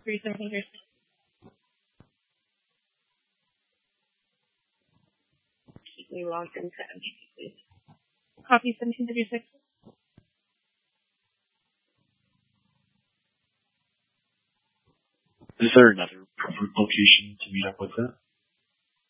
317 Keep me logged into MGP, please. Copy 1736. Is there another preferred location to meet up with that?